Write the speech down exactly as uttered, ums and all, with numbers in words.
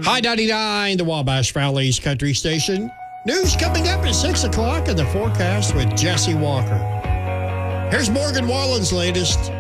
High ninety-nine, the Wabash Valley's country station. News coming up at six o'clock in the forecast with Jesse Walker. Here's Morgan Wallen's latest.